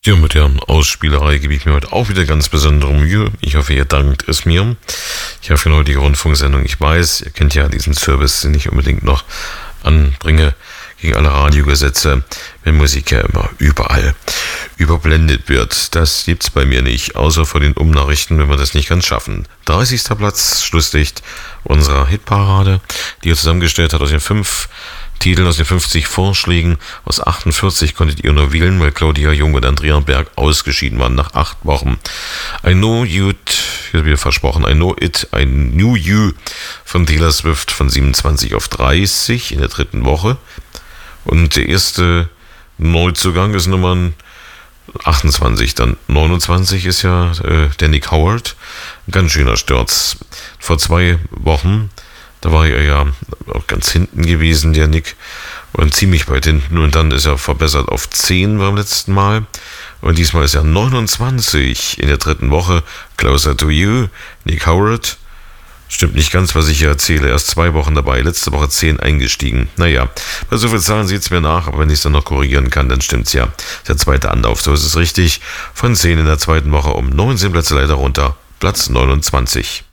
Ja, mit der Ausspielerei gebe ich mir heute auch wieder ganz besondere Mühe. Ich hoffe, ihr dankt es mir. Ich habe für eine heutige Rundfunksendung, ich weiß, ihr kennt ja diesen Service, den ich unbedingt noch anbringe, gegen alle Radiogesetze, wenn Musik ja immer überall überblendet wird. Das gibt's bei mir nicht, außer vor den Umnachrichten, wenn wir das nicht ganz schaffen. 30. Platz, Schlusslicht unserer Hitparade, die ihr zusammengestellt hat aus den 5 Titeln, aus den 50 Vorschlägen. Aus 48 konntet ihr nur wählen, weil Claudia Jung und Andrea Berg ausgeschieden waren nach 8 Wochen. I Know You, hier wieder versprochen, I Know It, I Knew You von Taylor Swift von 27 auf 30 in der 3. Woche. Und der erste Neuzugang ist Nummer 28, dann 29 ist ja der Nick Howard. Ein ganz schöner Sturz. Vor 2 Wochen, da war er ja auch ganz hinten gewesen, der Nick, und ziemlich weit hinten. Und dann ist er verbessert auf 10 beim letzten Mal. Und diesmal ist er 29 in der 3. Woche. Closer to You, Nick Howard. Stimmt nicht ganz, was ich hier erzähle. Erst 2 Wochen dabei, letzte Woche 10 eingestiegen. Naja, bei so viel Zahlen sieht es mir nach, aber wenn ich es dann noch korrigieren kann, dann stimmt's ja. Der zweite Anlauf, so ist es richtig. Von 10 in der 2. Woche um 19 Plätze leider runter. Platz 29.